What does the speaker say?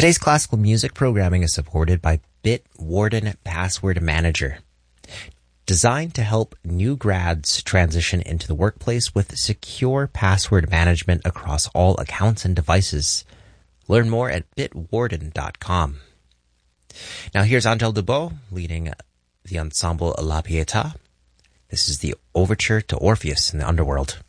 Today's classical music programming is supported by Bitwarden Password Manager, designed to help new grads transition into the workplace with secure password management across all accounts and devices. Learn more at bitwarden.com. Now here's Angèle Dubos leading the ensemble La Pietà. This is the Overture to Orpheus in the Underworld.